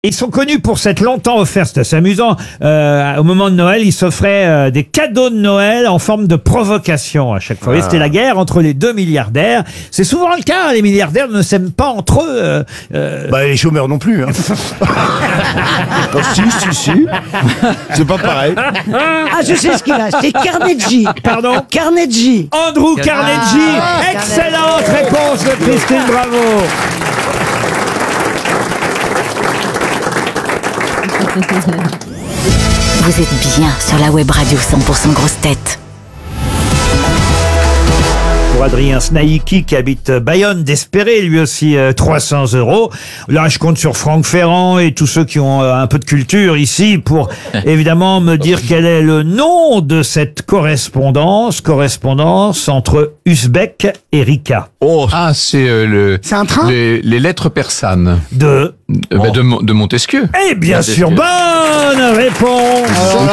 Ils sont connus pour s'être longtemps offerts, c'est assez amusant, au moment de Noël, ils s'offraient des cadeaux de Noël en forme de provocation à chaque fois. Et c'était la guerre entre les deux milliardaires. C'est souvent le cas, les milliardaires ne s'aiment pas entre eux. Bah les chômeurs non plus. Hein. Si. C'est pas pareil. Ah, je sais ce qu'il a, c'est Carnegie. Pardon? Carnegie. Andrew Carnegie. Excellente réponse de Christine Bravo. Vous êtes bien sur la web radio 100% grosse tête. Pour Adrien Snaïki qui habite Bayonne, d'espérer lui aussi 300 €. Là, je compte sur Franck Ferrand et tous ceux qui ont un peu de culture ici pour évidemment me dire quel est le nom de cette correspondance entre Uzbek et Rika. Oh. Ah, c'est C'est un train les lettres persanes De de Montesquieu. Et bien sûr, bonne réponse.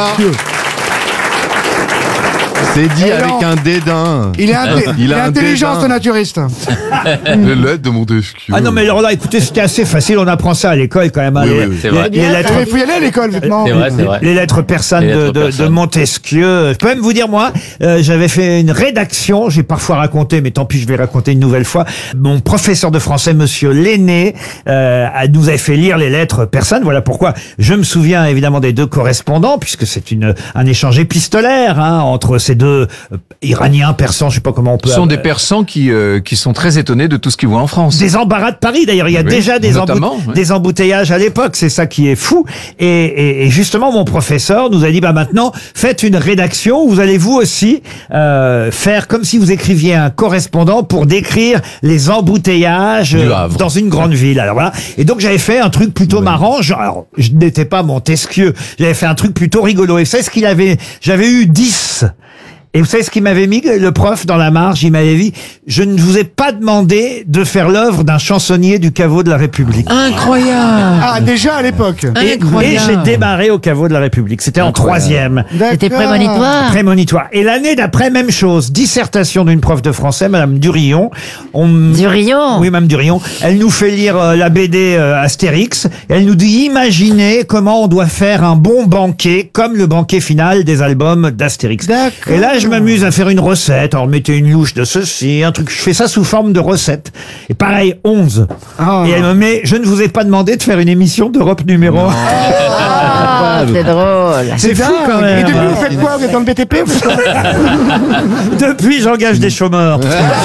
C'est dit avec un dédain. Il est intelligent, ce naturiste. Les lettres de Montesquieu. Ah non, mais alors là, écoutez, c'était assez facile. On apprend ça à l'école quand même. Hein, Oui, c'est vrai. les lettres, Il faut y aller à l'école maintenant. C'est vrai. les lettres persanes Les lettres de persanes. Montesquieu. Je peux même vous dire, moi, j'avais fait une rédaction. J'ai parfois raconté, mais tant pis, je vais raconter une nouvelle fois. Mon professeur de français, monsieur Lenné, nous avait fait lire les lettres persanes. Voilà pourquoi je me souviens évidemment des deux correspondants, puisque c'est un échange épistolaire entre ces deux Iraniens, Persans, je sais pas comment on peut... Ce sont des Persans qui sont très étonnés de tout ce qu'ils voient en France. Des embarras de Paris, d'ailleurs, il y a Oui, déjà des embouteillages à l'époque, c'est ça qui est fou. Et justement, mon professeur nous a dit, maintenant, faites une rédaction, vous allez vous aussi faire comme si vous écriviez un correspondant pour décrire les embouteillages Du Havre. dans une grande ville. Alors voilà. Et donc j'avais fait un truc plutôt marrant, alors je n'étais pas Montesquieu, j'avais fait un truc plutôt rigolo. Et vous savez ce qu'il avait, j'avais eu 10. Et vous savez ce qu'il m'avait mis, le prof, dans la marge? Il m'avait dit, je ne vous ai pas demandé de faire l'œuvre d'un chansonnier du caveau de la République. Incroyable. Ah, déjà à l'époque. Et j'ai démarré au caveau de la République. C'était en 3e. C'était prémonitoire. Prémonitoire. Et l'année d'après, même chose. Dissertation d'une prof de français, Madame Durillon. Durillon. Oui, Madame Durillon. Elle nous fait lire la BD Astérix. Elle nous dit, imaginez comment on doit faire un bon banquet, comme le banquet final des albums d'Astérix. D'accord. Et là, je m'amuse à faire une recette. Alors, mettez une louche de ceci, un truc. Je fais ça sous forme de recette. Et pareil, 11. Ah. Et elle me met, je ne vous ai pas demandé de faire une émission d'Europe numéro 1. Ah, c'est drôle. C'est fou quand même. Et depuis, vous faites quoi? Vous êtes dans le BTP? Vous faites quoi? Depuis, j'engage des chômeurs.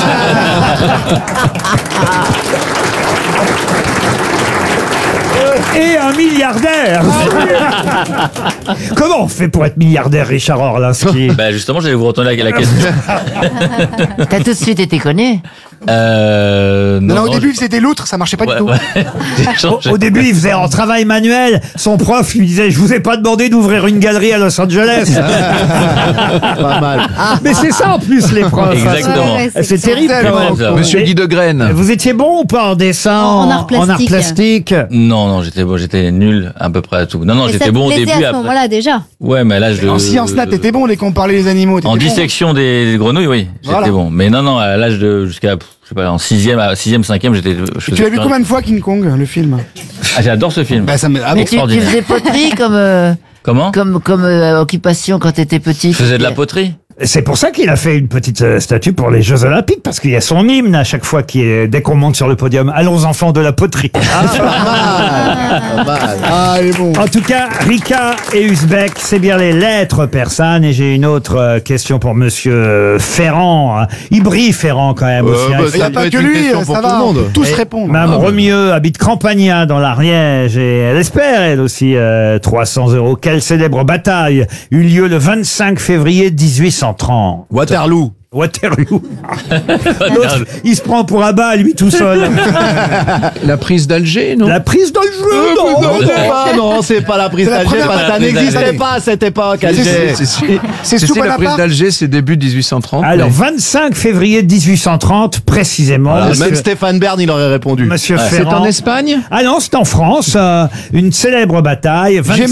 Et un milliardaire. Comment on fait pour être milliardaire, Richard Orlinski? Justement, j'allais vous retourner la question. T'as tout de suite été connu. Non, au début, c'était l'outre, ça marchait pas du tout. Au début, il faisait en travail manuel. Son prof lui disait, je vous ai pas demandé d'ouvrir une galerie à Los Angeles. Pas mal. Mais c'est ça en plus, les profs. Exactement. C'est terrible quand même. Monsieur Et- Guy de Graine. Vous étiez bon ou pas en dessin, En art plastique. plastique? Non, j'étais nul à peu près à tout. Non, Mais j'étais ça te bon au plaisait début. à ce moment-là déjà. Ouais, mais là, En sciences nat, t'étais bon, dès qu'on parlait des animaux. En dissection des grenouilles, oui, j'étais Voilà. bon. Mais non, à l'âge de jusqu'à, je sais pas, en 6e, 5e, j'étais. Tu l'as vu combien de fois, King Kong, le film? Ah, j'adore ce film. Ça me... Mais tu extraordinaire. faisais poterie Comment? comme occupation quand t'étais petit. Je faisais de la poterie. C'est pour ça qu'il a fait une petite statue pour les Jeux Olympiques, parce qu'il y a son hymne à chaque fois qui est, dès qu'on monte sur le podium, allons enfants de la poterie. Pas mal. Ah, il est bon. En tout cas, Rika et Uzbek, c'est bien les lettres persanes. Et j'ai une autre question pour monsieur Ferrand. Hein. Il brille Ferrand quand même aussi. hein. Il n'y a peut pas être que une lui, question ça pour tout va. le monde. Tous Et répondent. Mme Remieux habite Campagna dans l'Ariège et elle espère, elle aussi, 300 €. Quelle célèbre bataille eut lieu le 25 février 1830? Waterloo. Waterloo. L'autre, il se prend pour un bas, lui, tout seul. La prise d'Alger, non? La prise dans le jeu, non. Non, c'est pas la prise C'est la d'Alger, première parce que ça prise n'existait d'Alger. pas à cette époque, Alger. C'est Si sous la prise Bonaparte. d'Alger, c'est début 1830. Alors, mais- 25 février 1830, précisément. Ah, Monsieur- même Stéphane Bern, il aurait répondu. Monsieur C'est Ferrand. en Espagne? Ah non, c'est en France. Une célèbre bataille. Gmap.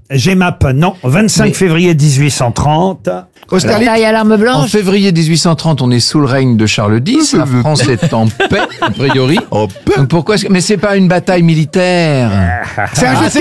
GEMAP, non. 25 février 1830. Austerlitz. Bataille à l'arme En blanche. février 1830, on est sous le règne de Charles X. La France est en paix, a priori. Donc pourquoi Mais c'est pas une bataille militaire. C'est un jeu de